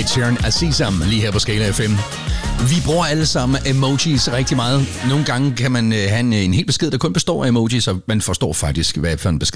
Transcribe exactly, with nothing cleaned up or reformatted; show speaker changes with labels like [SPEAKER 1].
[SPEAKER 1] Ed Sheeran, Azizam, lige her på Skala F M. Vi bruger alle sammen emojis rigtig meget. Nogle gange kan man have en, en hel besked, der kun består af emojis, og man forstår faktisk, hvad for en besked